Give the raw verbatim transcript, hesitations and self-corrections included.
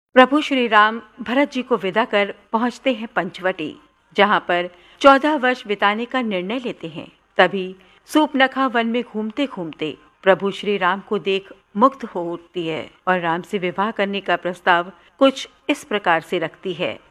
प्रभु श्री राम भरत जी को विदा कर पहुंचते हैं पंचवटी, जहां पर चौदह वर्ष बिताने का निर्णय लेते हैं। तभी सूपनखा वन में घूमते घूमते प्रभु श्री राम को देख मुग्ध हो उठती है और राम से विवाह करने का प्रस्ताव कुछ इस प्रकार से रखती है।